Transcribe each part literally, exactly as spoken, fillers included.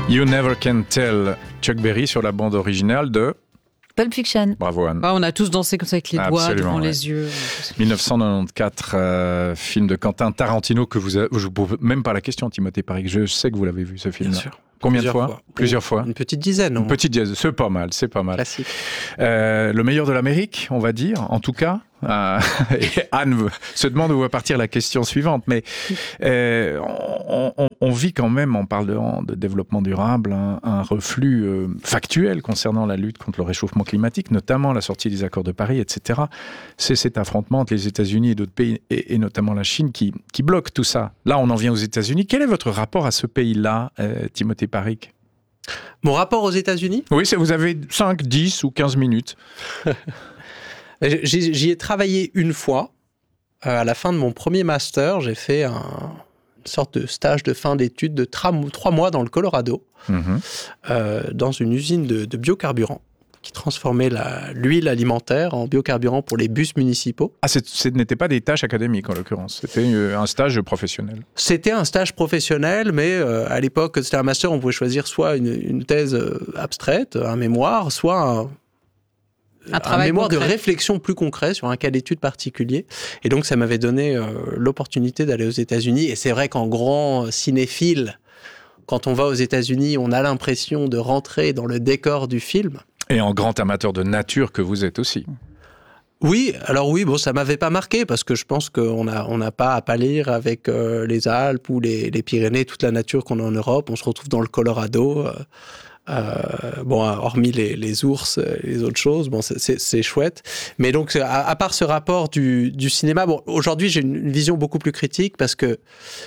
You Never Can Tell, Chuck Berry sur la bande originale de Pulp Fiction. Bravo Anne. Ah, on a tous dansé comme ça avec les doigts Absolument, devant ouais. les yeux. dix-neuf cent quatre-vingt-quatorze, euh, film de Quentin Tarantino que vous avez, je vous pose même pas la question, Timothée Paris, je sais que vous l'avez vu ce film. Bien sûr. Combien Plusieurs de fois, fois. Plusieurs fois. Une petite dizaine. Une petite dizaine, c'est pas mal, c'est pas mal. Classique. Euh, le meilleur de l'Amérique, on va dire, en tout cas. Euh, et Anne se demande où va partir la question suivante, mais euh, on, on, on vit quand même, en parlant de développement durable, un, un reflux euh, factuel concernant la lutte contre le réchauffement climatique, notamment la sortie des accords de Paris, et cetera. C'est cet affrontement entre les États-Unis et d'autres pays, et, et notamment la Chine, qui, qui bloque tout ça. Là, on en vient aux États-Unis. Quel est votre rapport à ce pays-là, euh, Timothée Paris ? Mon rapport aux États-Unis ? Oui, c'est, vous avez cinq, dix ou quinze minutes. J'y, j'y ai travaillé une fois. Euh, à la fin de mon premier master, j'ai fait un, une sorte de stage de fin d'études de tra- trois mois dans le Colorado, Mmh. euh, dans une usine de, de biocarburant qui transformait la, l'huile alimentaire en biocarburant pour les bus municipaux. Ah, c'est, ce n'était pas des tâches académiques en l'occurrence, c'était euh, un stage professionnel. C'était un stage professionnel, mais euh, à l'époque, c'était un master, on pouvait choisir soit une, une thèse euh, abstraite, un mémoire, soit un... Un, un mémoire concret. de réflexion plus concret sur un cas d'étude particulier. Et donc, ça m'avait donné euh, l'opportunité d'aller aux États-Unis. Et c'est vrai qu'en grand cinéphile, quand on va aux États-Unis, on a l'impression de rentrer dans le décor du film. Et en grand amateur de nature que vous êtes aussi. Oui, alors oui, bon, ça m'avait pas marqué parce que je pense qu'on n'a on n'a pas à pâlir avec euh, les Alpes ou les, les Pyrénées, toute la nature qu'on a en Europe. On se retrouve dans le Colorado. Euh, Euh, bon, hormis les, les ours et les autres choses, bon, c'est, c'est, c'est chouette. Mais donc, à, à part ce rapport du, du cinéma, bon, aujourd'hui, j'ai une, une vision beaucoup plus critique parce que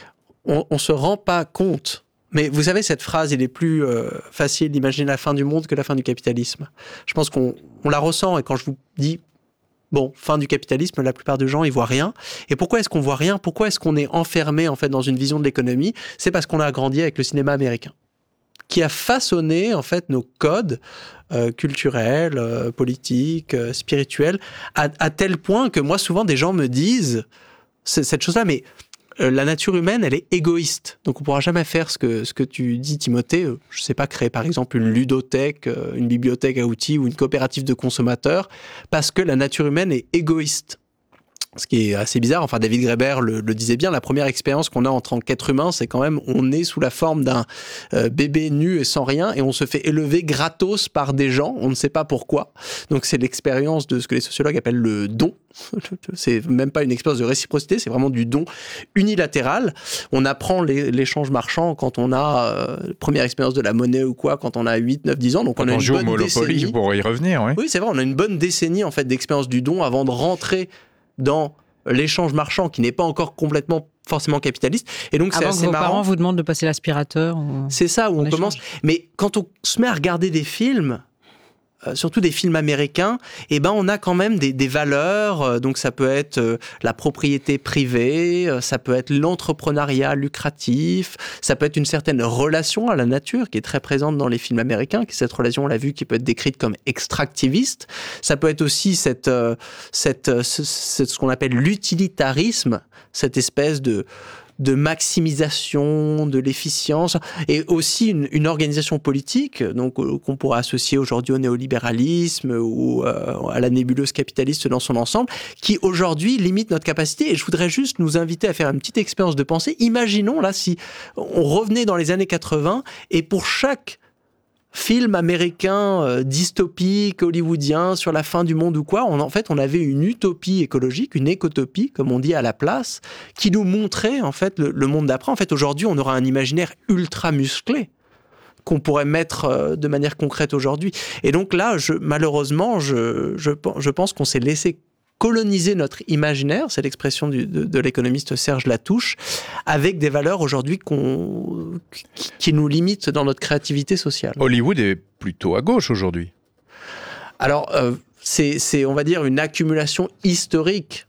on, on se rend pas compte. Mais vous savez, cette phrase, il est plus euh, facile d'imaginer la fin du monde que la fin du capitalisme. Je pense qu'on on la ressent, et quand je vous dis, bon, fin du capitalisme, la plupart des gens, ils voient rien. Et pourquoi est-ce qu'on voit rien ? Pourquoi est-ce qu'on est enfermé, en fait, dans une vision de l'économie ? C'est parce qu'on a grandi avec le cinéma américain, qui a façonné en fait nos codes euh, culturels, euh, politiques, euh, spirituels, à, à tel point que moi souvent des gens me disent cette chose-là, mais euh, la nature humaine, elle est égoïste, donc on pourra jamais faire ce que ce que tu dis, Timothée. Euh, je sais pas, créer par exemple une ludothèque, euh, une bibliothèque à outils ou une coopérative de consommateurs, parce que la nature humaine est égoïste. Ce qui est assez bizarre, enfin David Graeber le, le disait bien, la première expérience qu'on a en tant qu'être humain, c'est quand même, on est sous la forme d'un euh, bébé nu et sans rien, et on se fait élever gratos par des gens, on ne sait pas pourquoi. Donc c'est l'expérience de ce que les sociologues appellent le don. C'est même pas une expérience de réciprocité, c'est vraiment du don unilatéral. On apprend les, l'échange marchand quand on a euh, première expérience de la monnaie ou quoi, quand on a huit, neuf, dix ans. Donc Quand on a on une joue au bonne Monopoly, décennie. pour y revenir, oui. Oui, c'est vrai, on a une bonne décennie en fait d'expérience du don avant de rentrer dans l'échange marchand qui n'est pas encore complètement forcément capitaliste. Et donc, c'est Avant assez que vos marrant. parents vous demandent de passer l'aspirateur. Ou... C'est ça, où on échange. commence. Mais quand on se met à regarder des films, euh, surtout des films américains, eh ben, on a quand même des, des valeurs. Euh, donc, ça peut être euh, la propriété privée, euh, ça peut être l'entrepreneuriat lucratif, ça peut être une certaine relation à la nature qui est très présente dans les films américains, qui cette relation, on l'a vu, qui peut être décrite comme extractiviste. Ça peut être aussi cette, euh, cette, euh, ce, ce, ce qu'on appelle l'utilitarisme, cette espèce de de maximisation de l'efficience, et aussi une, une organisation politique, donc euh, qu'on pourrait associer aujourd'hui au néolibéralisme ou euh, à la nébuleuse capitaliste dans son ensemble, qui aujourd'hui limite notre capacité. Et je voudrais juste nous inviter à faire une petite expérience de pensée. Imaginons là si on revenait dans les années quatre-vingts et pour chaque film américain euh, dystopique, hollywoodien, sur la fin du monde ou quoi, on, en fait, on avait une utopie écologique, une écotopie, comme on dit, à la place, qui nous montrait, en fait, le, le monde d'après. En fait, aujourd'hui, on aura un imaginaire ultra musclé qu'on pourrait mettre euh, de manière concrète aujourd'hui. Et donc là, je, malheureusement, je, je, je pense qu'on s'est laissé coloniser notre imaginaire, c'est l'expression du, de, de l'économiste Serge Latouche, avec des valeurs aujourd'hui qu'on, qui, qui nous limitent dans notre créativité sociale. Hollywood est plutôt à gauche aujourd'hui. Alors, euh, c'est, c'est, on va dire, une accumulation historique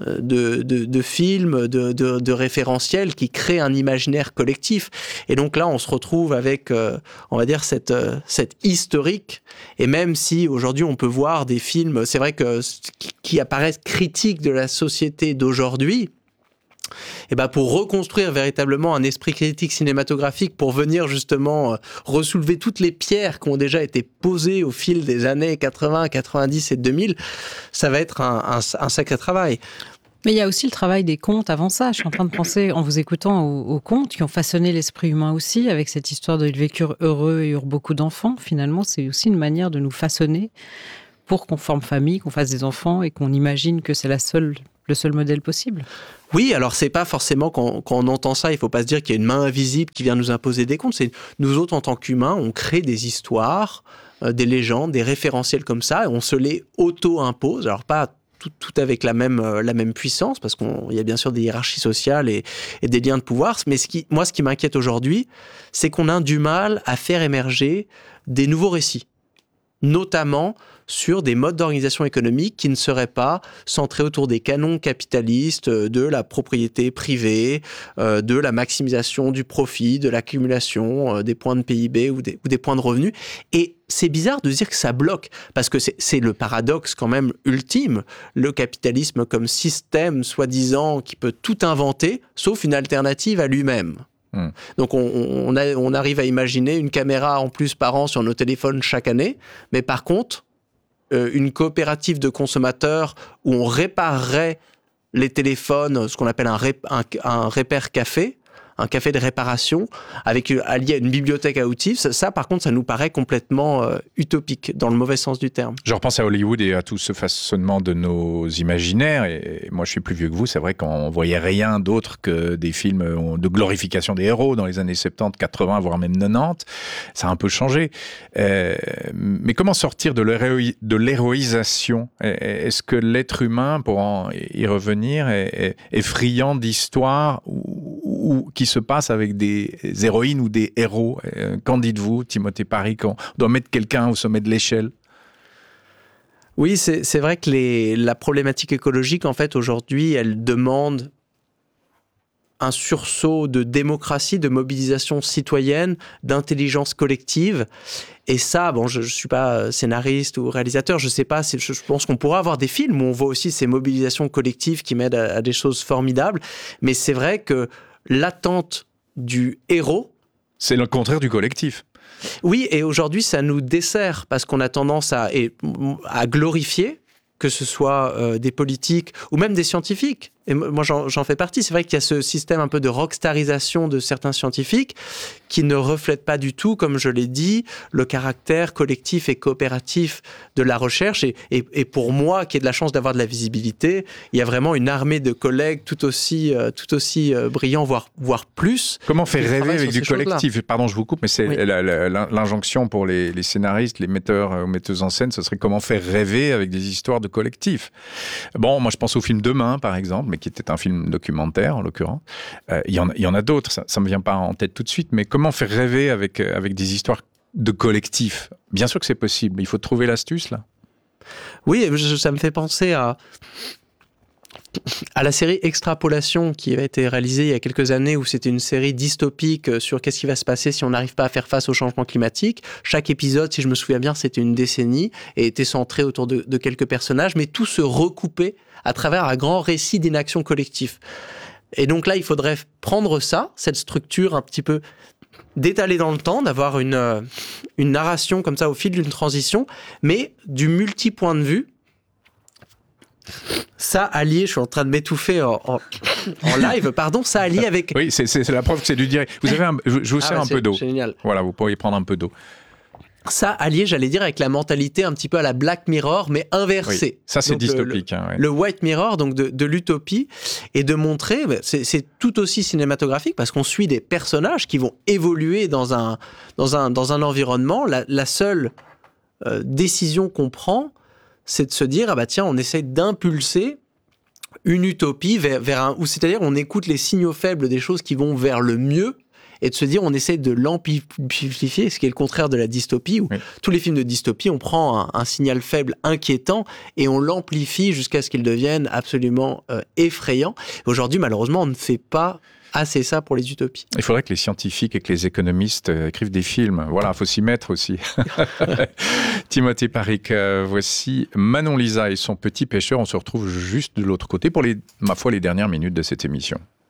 de, de, de films, de, de, de référentiels qui créent un imaginaire collectif. Et donc là, on se retrouve avec, euh, on va dire, cette, euh, cette historique. Et même si aujourd'hui, on peut voir des films, c'est vrai que qui, qui apparaissent critiques de la société d'aujourd'hui, Et ben pour reconstruire véritablement un esprit critique cinématographique, pour venir justement euh, ressoulever toutes les pierres qui ont déjà été posées au fil des années quatre-vingts, quatre-vingt-dix et deux mille, ça va être un, un, un sacré travail. Mais il y a aussi le travail des contes avant ça. Je suis en train de penser, en vous écoutant, aux, aux contes qui ont façonné l'esprit humain aussi, avec cette histoire de « ils vécurent heureux et eurent beaucoup d'enfants ». Finalement, c'est aussi une manière de nous façonner pour qu'on forme famille, qu'on fasse des enfants et qu'on imagine que c'est la seule, le seul modèle possible. Oui, alors c'est pas forcément quand, quand on entend ça, il faut pas se dire qu'il y a une main invisible qui vient nous imposer des contes. C'est nous autres en tant qu'humains, on crée des histoires, euh, des légendes, des référentiels comme ça, et on se les auto-impose. Alors pas tout, tout avec la même, euh, la même puissance, parce qu'il y a bien sûr des hiérarchies sociales et, et des liens de pouvoir. Mais ce qui, moi, ce qui m'inquiète aujourd'hui, c'est qu'on a du mal à faire émerger des nouveaux récits, notamment sur des modes d'organisation économique qui ne seraient pas centrés autour des canons capitalistes, de la propriété privée, euh, de la maximisation du profit, de l'accumulation euh, des points de P I B ou des, ou des points de revenus. Et c'est bizarre de dire que ça bloque, parce que c'est, c'est le paradoxe quand même ultime, le capitalisme comme système soi-disant qui peut tout inventer, sauf une alternative à lui-même. Mmh. Donc on, on, a, on arrive à imaginer une caméra en plus par an sur nos téléphones chaque année, mais par contre, euh, une coopérative de consommateurs où on réparerait les téléphones, ce qu'on appelle un, ré, un, un repair café, un café de réparation, avec allié à une bibliothèque à outils, ça, ça par contre, ça nous paraît complètement euh, utopique, dans le mauvais sens du terme. Je repense à Hollywood et à tout ce façonnement de nos imaginaires, et moi je suis plus vieux que vous, c'est vrai qu'on voyait rien d'autre que des films de glorification des héros dans les années soixante-dix, quatre-vingts, voire même quatre-vingt-dix. Ça a un peu changé. Euh, mais comment sortir de, l'héroï- de l'héroïsation ? Est-ce que l'être humain, pour en y revenir, est, est, est friand d'histoires ou, ou qui se passe avec des héroïnes ou des héros? Qu'en dites-vous, Timothée Parry, qu'on doit mettre quelqu'un au sommet de l'échelle? Oui, c'est, c'est vrai que les, la problématique écologique, en fait, aujourd'hui, elle demande un sursaut de démocratie, de mobilisation citoyenne, d'intelligence collective. Et ça, bon, je ne suis pas scénariste ou réalisateur, je ne sais pas, c'est, je, je pense qu'on pourra avoir des films où on voit aussi ces mobilisations collectives qui mènent à, à des choses formidables. Mais c'est vrai que l'attente du héros... C'est le contraire du collectif. Oui, et aujourd'hui, ça nous dessert parce qu'on a tendance à, à glorifier, que ce soit euh, des politiques ou même des scientifiques. Et moi, j'en, j'en fais partie. C'est vrai qu'il y a ce système un peu de rockstarisation de certains scientifiques qui ne reflète pas du tout, comme je l'ai dit, le caractère collectif et coopératif de la recherche. Et, et, et pour moi, qui ai de la chance d'avoir de la visibilité, il y a vraiment une armée de collègues tout aussi, euh, tout aussi euh, brillants, voire, voire plus. Comment faire rêver avec du collectif ? Choses-là. Pardon, je vous coupe, mais c'est oui. la, la, l'injonction pour les, les scénaristes, les metteurs ou metteuses en scène, ce serait comment faire rêver avec des histoires de collectif. Bon, moi, je pense au film Demain, par exemple, mais qui était un film documentaire, en l'occurrence. Euh, il y en, il y en a d'autres, ça ne me vient pas en tête tout de suite, mais comment faire rêver avec, avec des histoires de collectif ? Bien sûr que c'est possible, il faut trouver l'astuce, là. Oui, ça me fait penser à, à la série Extrapolation qui a été réalisée il y a quelques années, où c'était une série dystopique sur qu'est-ce qui va se passer si on n'arrive pas à faire face au changement climatique. Chaque épisode, si je me souviens bien, c'était une décennie et était centré autour de, de quelques personnages, mais tout se recoupait à travers un grand récit d'inaction collective. Et donc là, il faudrait prendre ça, cette structure un petit peu d'étaler dans le temps, d'avoir une, euh, une narration comme ça au fil d'une transition, mais du multi-point de vue. Ça allié, je suis en train de m'étouffer en, en, en live, pardon, ça allié avec... Oui, c'est, c'est, c'est la preuve que c'est du direct. Vous avez un, je, je vous sers ah, un peu d'eau. Génial. Voilà, vous pourriez prendre un peu d'eau. Ça allié, j'allais dire, avec la mentalité un petit peu à la Black Mirror, mais inversée. Oui, ça, c'est donc dystopique. Le, hein, ouais. le White Mirror, donc de, de l'utopie, et de montrer, c'est, c'est tout aussi cinématographique, parce qu'on suit des personnages qui vont évoluer dans un, dans un, dans un environnement. La, la seule euh, décision qu'on prend, c'est de se dire, ah bah tiens, on essaie d'impulser une utopie vers, vers un... Ou c'est-à-dire, on écoute les signaux faibles des choses qui vont vers le mieux, et de se dire, on essaie de l'amplifier, ce qui est le contraire de la dystopie, où oui. tous les films de dystopie, on prend un, un signal faible inquiétant et on l'amplifie jusqu'à ce qu'il devienne absolument euh, effrayant. Aujourd'hui, malheureusement, on ne fait pas assez ça pour les utopies. Il faudrait que les scientifiques et que les économistes euh, écrivent des films. Voilà, il faut s'y mettre aussi. Timothée Parry, euh, voici Manon Lisa et son petit pêcheur. On se retrouve juste de l'autre côté pour, les, ma foi, les dernières minutes de cette émission.